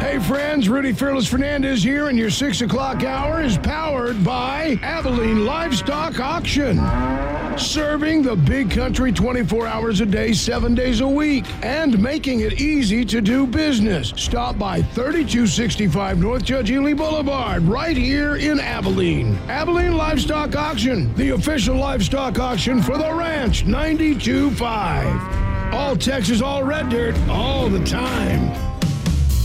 Hey friends, Rudy Fearless Fernandez here, and your 6 o'clock hour is powered by Abilene Livestock Auction. Serving the big country 24 hours a day, 7 days a week, and making it easy to do business. Stop by 3265 North Judge Ely Boulevard, right here in Abilene. Abilene Livestock Auction, the official livestock auction for the Ranch 92.5. All Texas, all red dirt, all the time.